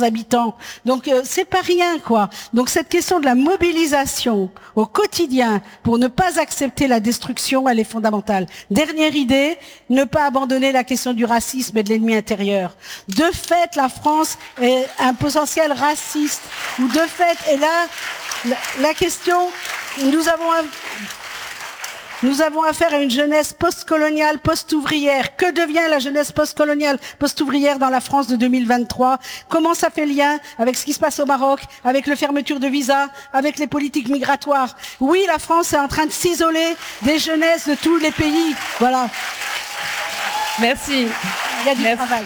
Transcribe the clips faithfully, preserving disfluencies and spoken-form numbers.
habitants. Donc euh, c'est pas rien, quoi. Donc cette question de la mobilisation au quotidien pour ne pas accepter la destruction, elle est fondamentale. Dernière idée, ne pas abandonner la question du racisme et de l'ennemi intérieur. De fait, la France est un potentiel raciste, ou de fait, et là, la, la question, nous avons un, Nous avons affaire à une jeunesse postcoloniale, post-ouvrière. Que devient la jeunesse postcoloniale, post-ouvrière dans la France de deux mille vingt-trois? Comment ça fait lien avec ce qui se passe au Maroc, avec la fermeture de visas, avec les politiques migratoires? Oui, la France est en train de s'isoler des jeunesses de tous les pays. Voilà. Merci. Il y a du Merci. travail.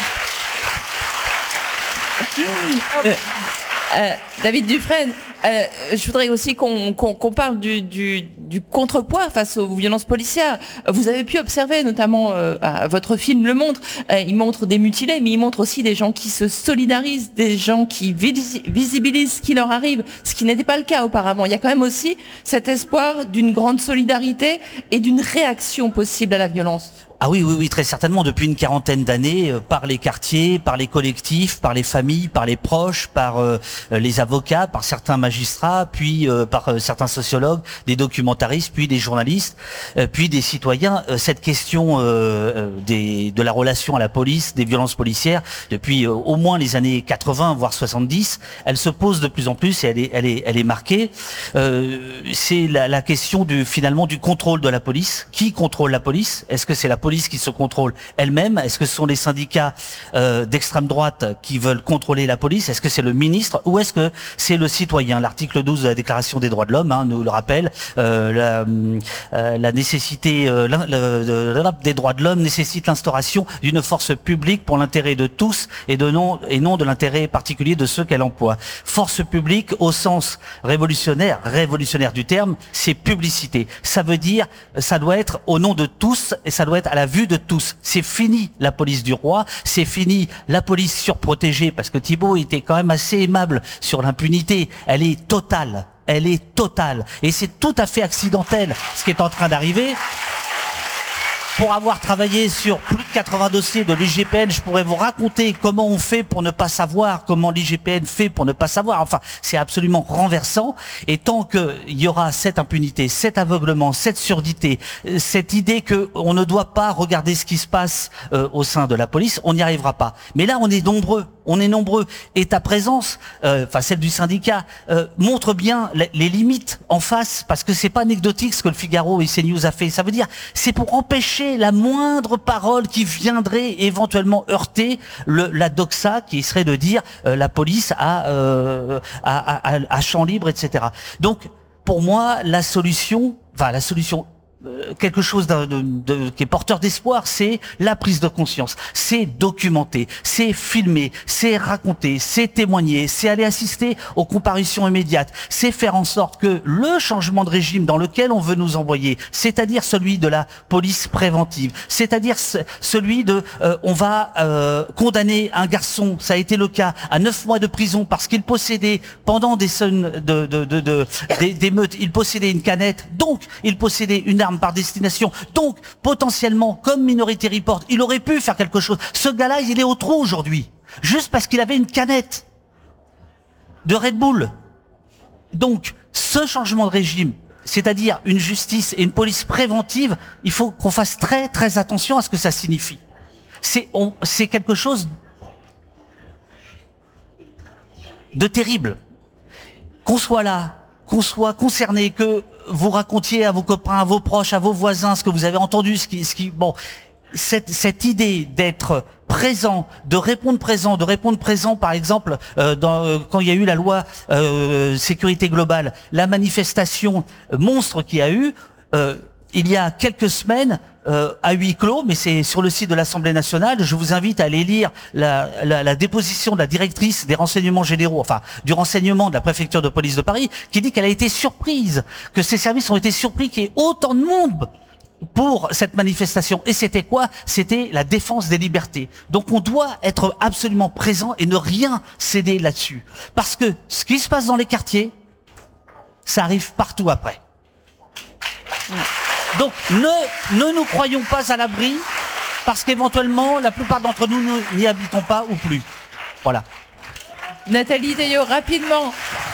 Euh, euh, David Dufresne, euh, je voudrais aussi qu'on qu'on, qu'on parle du, du, du contrepoids face aux violences policières. Vous avez pu observer, notamment, euh, à votre film le montre, euh, il montre des mutilés, mais il montre aussi des gens qui se solidarisent, des gens qui vis- visibilisent ce qui leur arrive, ce qui n'était pas le cas auparavant. Il y a quand même aussi cet espoir d'une grande solidarité et d'une réaction possible à la violence. Ah oui, oui, oui, très certainement. Depuis une quarantaine d'années, euh, par les quartiers, par les collectifs, par les familles, par les proches, par euh, les avocats, par certains magistrats, puis euh, par euh, certains sociologues, des documentaristes, puis des journalistes, euh, puis des citoyens. Euh, cette question euh, des, de la relation à la police, des violences policières, depuis euh, au moins les années quatre-vingts, voire soixante-dix, elle se pose de plus en plus et elle est, elle est, elle est marquée. Euh, c'est la, la question du finalement du contrôle de la police. Qui contrôle la police? Est-ce que c'est la police qui se contrôle elle-même? Est-ce que ce sont les syndicats euh, d'extrême droite qui veulent contrôler la police? Est-ce que c'est le ministre ou est-ce que c'est le citoyen? L'article douze de la Déclaration des droits de l'homme hein, nous le rappelle. Euh, la, euh, la nécessité euh, la, la, la, des droits de l'homme nécessite l'instauration d'une force publique pour l'intérêt de tous et, de non, et non de l'intérêt particulier de ceux qu'elle emploie. Force publique au sens révolutionnaire, révolutionnaire du terme, c'est publicité. Ça veut dire, ça doit être au nom de tous et ça doit être à la vue de tous. C'est fini la police du roi, c'est fini la police surprotégée, parce que Thibault était quand même assez aimable sur l'impunité. Elle est totale, elle est totale. Et c'est tout à fait accidentel ce qui est en train d'arriver. Pour avoir travaillé sur plus de quatre-vingts dossiers de l'I G P N, je pourrais vous raconter comment on fait pour ne pas savoir, comment l'I G P N fait pour ne pas savoir. Enfin, c'est absolument renversant. Et tant qu'il y aura cette impunité, cet aveuglement, cette surdité, cette idée que on ne doit pas regarder ce qui se passe euh, au sein de la police, on n'y arrivera pas. Mais là, on est nombreux. On est nombreux. Et ta présence, euh, enfin celle du syndicat, euh, montre bien les, les limites en face, parce que c'est pas anecdotique ce que le Figaro et CNews a fait. Ça veut dire, c'est pour empêcher la moindre parole qui viendrait éventuellement heurter le, la doxa, qui serait de dire euh, la police a, euh, a, a, a, a champ libre, et cetera. Donc, pour moi, la solution, enfin la solution. Quelque chose de, de, de, qui est porteur d'espoir, c'est la prise de conscience, c'est documenter, c'est filmer, c'est raconter, c'est témoigner, c'est aller assister aux comparutions immédiates, c'est faire en sorte que le changement de régime dans lequel on veut nous envoyer, c'est-à-dire celui de la police préventive, c'est-à-dire ce, celui de euh, on va euh, condamner un garçon, ça a été le cas, à neuf mois de prison parce qu'il possédait pendant des scènes de, de, de, de des, des meutes, il possédait une canette, donc il possédait une arme par destination. Donc, potentiellement, comme Minority Report, il aurait pu faire quelque chose. Ce gars-là, il est au trou aujourd'hui. Juste parce qu'il avait une canette de Red Bull. Donc, ce changement de régime, c'est-à-dire une justice et une police préventive, il faut qu'on fasse très, très attention à ce que ça signifie. C'est, on, c'est quelque chose de terrible. Qu'on soit là, qu'on soit concerné, que vous racontiez à vos copains, à vos proches, à vos voisins ce que vous avez entendu, ce qui, ce qui, bon, cette, cette idée d'être présent, de répondre présent, de répondre présent, par exemple, euh, dans, euh, quand il y a eu la loi euh, sécurité globale, la manifestation monstre qu'il y a eu, euh, il y a quelques semaines, euh, à huis clos, mais c'est sur le site de l'Assemblée nationale. Je vous invite à aller lire la, la, la déposition de la directrice des renseignements généraux, enfin du renseignement de la préfecture de police de Paris, qui dit qu'elle a été surprise, que ses services ont été surpris qu'il y ait autant de monde pour cette manifestation. Et c'était quoi? C'était la défense des libertés. Donc on doit être absolument présent et ne rien céder là-dessus. Parce que ce qui se passe dans les quartiers, ça arrive partout après. Donc ne, ne nous croyons pas à l'abri, parce qu'éventuellement, la plupart d'entre nous n'y habitons pas ou plus. Voilà. Nathalie Théiot, rapidement.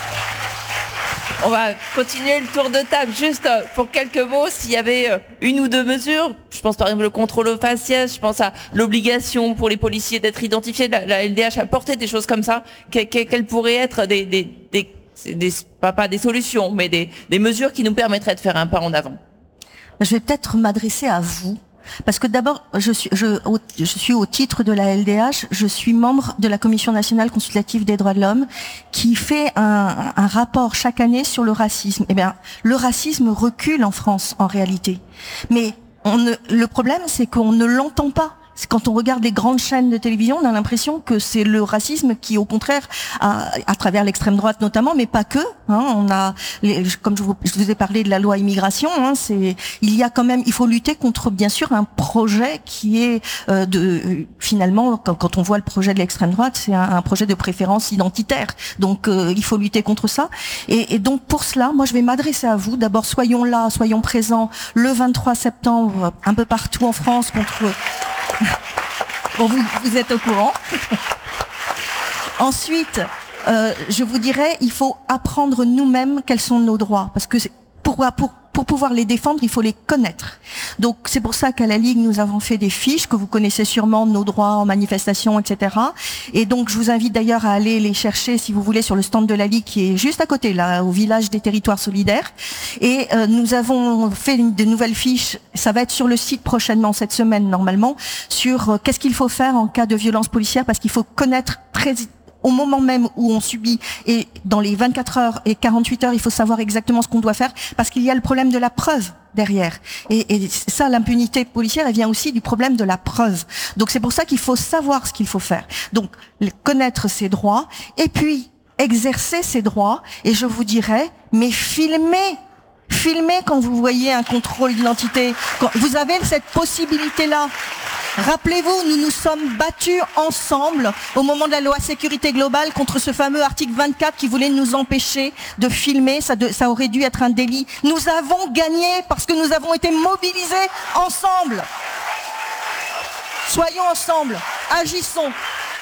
On va continuer le tour de table. Juste pour quelques mots, s'il y avait une ou deux mesures, je pense par exemple le contrôle au faciès, je pense à l'obligation pour les policiers d'être identifiés, la, la L D H a porté des choses comme ça, que, que, quelles pourraient être des, des, des, des pas, pas des solutions, mais des, des mesures qui nous permettraient de faire un pas en avant. Je vais peut-être m'adresser à vous. Parce que d'abord, je suis, je, au, je suis au titre de la L D H, je suis membre de la Commission nationale consultative des droits de l'homme, qui fait un, un rapport chaque année sur le racisme. Eh bien, le racisme recule en France, en réalité. Mais on ne, le problème, c'est qu'on ne l'entend pas. C'est quand on regarde les grandes chaînes de télévision, on a l'impression que c'est le racisme qui, au contraire, à, à travers l'extrême droite notamment, mais pas que. Hein, on a, les, comme je vous, je vous ai parlé de la loi immigration, hein, c'est, il y a quand même, il faut lutter contre, bien sûr, un projet qui est euh, de, finalement, quand, quand on voit le projet de l'extrême droite, c'est un, un projet de préférence identitaire. Donc, euh, il faut lutter contre ça. Et, et donc, pour cela, moi, je vais m'adresser à vous. D'abord, soyons là, soyons présents le vingt-trois septembre, un peu partout en France, contre. Bon, vous, vous êtes au courant. Ensuite, euh, je vous dirais, il faut apprendre nous-mêmes quels sont nos droits, parce que pour, pour, pour pouvoir les défendre, il faut les connaître. Donc, c'est pour ça qu'à la Ligue, nous avons fait des fiches que vous connaissez sûrement, nos droits en manifestation, et cetera. Et donc, je vous invite d'ailleurs à aller les chercher, si vous voulez, sur le stand de la Ligue qui est juste à côté, là, au village des territoires solidaires. Et euh, nous avons fait une, de nouvelles fiches. Ça va être sur le site prochainement, cette semaine normalement, sur euh, qu'est-ce qu'il faut faire en cas de violence policière, parce qu'il faut connaître très au moment même où on subit, et dans les vingt-quatre heures et quarante-huit heures, il faut savoir exactement ce qu'on doit faire, parce qu'il y a le problème de la preuve derrière. Et, et ça, l'impunité policière, elle vient aussi du problème de la preuve. Donc c'est pour ça qu'il faut savoir ce qu'il faut faire. Donc connaître ses droits, et puis exercer ses droits, et je vous dirais, mais filmer Filmez quand vous voyez un contrôle d'identité. Vous avez cette possibilité-là. Rappelez-vous, nous nous sommes battus ensemble au moment de la loi sécurité globale contre ce fameux article vingt-quatre qui voulait nous empêcher de filmer. Ça, de, ça aurait dû être un délit. Nous avons gagné parce que nous avons été mobilisés ensemble. Soyons ensemble. Agissons.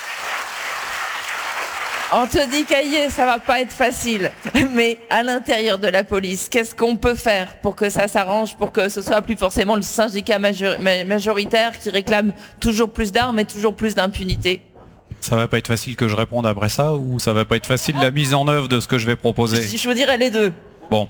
Anthony Caillé, ça va pas être facile, mais à l'intérieur de la police, qu'est-ce qu'on peut faire pour que ça s'arrange, pour que ce soit plus forcément le syndicat majoritaire qui réclame toujours plus d'armes et toujours plus d'impunité? Ça va pas être facile que je réponde après ça, ou ça va pas être facile la mise en œuvre de ce que je vais proposer? Je, je vous dirais les deux. Bon.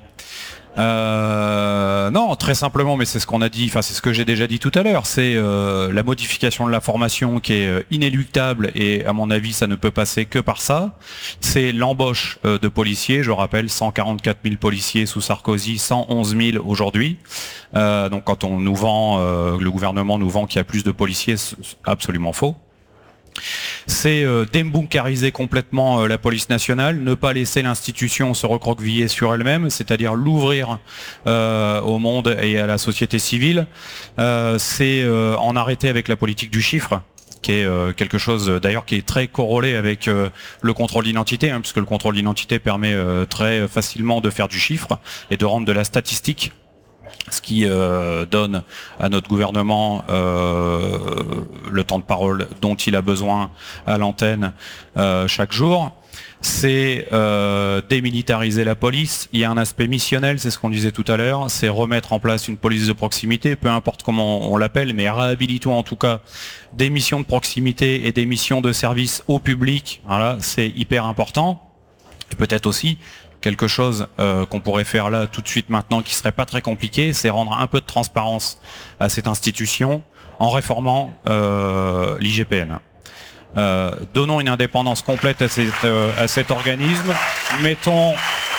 Euh, non, très simplement, mais c'est ce qu'on a dit, enfin c'est ce que j'ai déjà dit tout à l'heure, c'est euh, la modification de la formation qui est euh, inéluctable, et à mon avis ça ne peut passer que par ça. C'est l'embauche euh, de policiers, je rappelle cent quarante-quatre mille policiers sous Sarkozy, cent onze mille aujourd'hui. Euh, donc quand on nous vend, euh, le gouvernement nous vend qu'il y a plus de policiers, c'est absolument faux. C'est euh, débunkériser complètement euh, la police nationale, ne pas laisser l'institution se recroqueviller sur elle-même, c'est-à-dire l'ouvrir euh, au monde et à la société civile. Euh, c'est euh, en arrêter avec la politique du chiffre, qui est euh, quelque chose d'ailleurs qui est très corrélé avec euh, le contrôle d'identité, hein, puisque le contrôle d'identité permet euh, très facilement de faire du chiffre et de rendre de la statistique, ce qui euh, donne à notre gouvernement euh, le temps de parole dont il a besoin à l'antenne euh, chaque jour. C'est euh, démilitariser la police. Il y a un aspect missionnel, c'est ce qu'on disait tout à l'heure, c'est remettre en place une police de proximité, peu importe comment on, on l'appelle, mais réhabilitons en tout cas des missions de proximité et des missions de service au public. Voilà, c'est hyper important. Et peut-être aussi quelque chose euh, qu'on pourrait faire là tout de suite maintenant qui serait pas très compliqué, c'est rendre un peu de transparence à cette institution en réformant euh, l'I G P N. Euh, donnons une indépendance complète à, cette, euh, à cet organisme, mettons,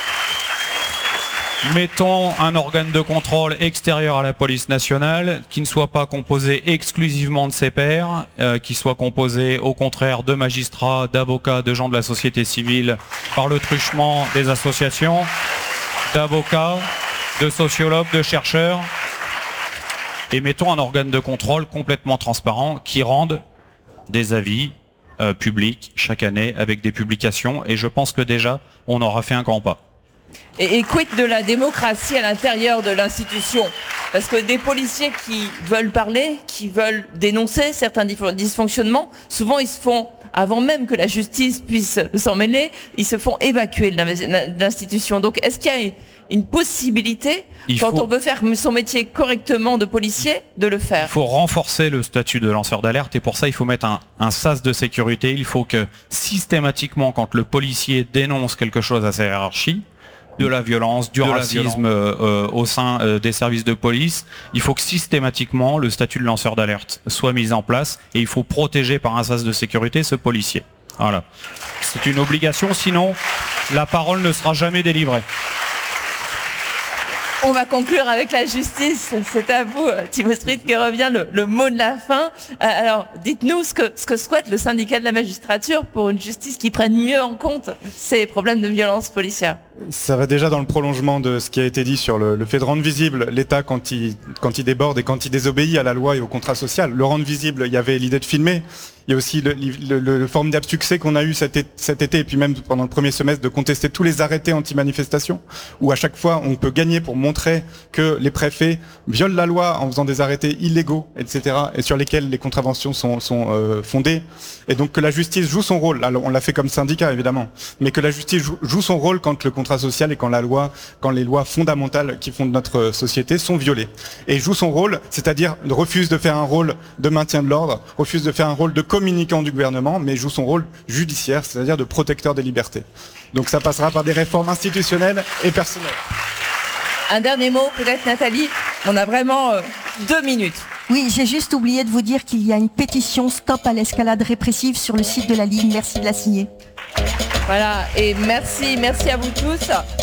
mettons un organe de contrôle extérieur à la police nationale qui ne soit pas composé exclusivement de ses pairs, euh, qui soit composé au contraire de magistrats, d'avocats, de gens de la société civile par le truchement des associations, d'avocats, de sociologues, de chercheurs, et mettons un organe de contrôle complètement transparent qui rende des avis euh, publics chaque année avec des publications, et je pense que déjà on aura fait un grand pas. Et, et quid de la démocratie à l'intérieur de l'institution? Parce que des policiers qui veulent parler, qui veulent dénoncer certains dysfonctionnements, souvent ils se font, avant même que la justice puisse s'en mêler, ils se font évacuer de l'institution. Donc est-ce qu'il y a une possibilité, il quand faut... on veut faire son métier correctement de policier, de le faire? Il faut renforcer le statut de lanceur d'alerte et pour ça il faut mettre un, un sas de sécurité. Il faut que systématiquement, quand le policier dénonce quelque chose à sa hiérarchie, de la violence, du de racisme euh, euh, au sein euh, des services de police, il faut que systématiquement le statut de lanceur d'alerte soit mis en place et il faut protéger par un sas de sécurité ce policier. Voilà. C'est une obligation, sinon la parole ne sera jamais délivrée. On va conclure avec la justice. C'est à vous, Thibaut Street, qui revient le, le mot de la fin. Alors, dites-nous ce que, ce que souhaite le syndicat de la magistrature pour une justice qui prenne mieux en compte ces problèmes de violence policière. Ça va déjà dans le prolongement de ce qui a été dit sur le, le fait de rendre visible l'État quand il, quand il déborde et quand il désobéit à la loi et au contrat social. Le rendre visible, il y avait l'idée de filmer. Il y a aussi le, le, le, le formidable succès qu'on a eu cet été, cet été et puis même pendant le premier semestre de contester tous les arrêtés anti-manifestation où à chaque fois on peut gagner pour montrer que les préfets violent la loi en faisant des arrêtés illégaux, et cetera et sur lesquels les contraventions sont, sont euh, fondées. Et donc que la justice joue son rôle. Alors on l'a fait comme syndicat évidemment, mais que la justice joue, joue son rôle quand le contrat social et quand la loi, quand les lois fondamentales qui fondent notre société sont violées. Et joue son rôle, c'est-à-dire refuse de faire un rôle de maintien de l'ordre, refuse de faire un rôle de communicant du gouvernement, mais joue son rôle judiciaire, c'est-à-dire de protecteur des libertés. Donc ça passera par des réformes institutionnelles et personnelles. Un dernier mot, peut-être Nathalie. On a vraiment euh, deux minutes. Oui, j'ai juste oublié de vous dire qu'il y a une pétition Stop à l'escalade répressive sur le site de la Ligue. Merci de la signer. Voilà, et merci, merci à vous tous.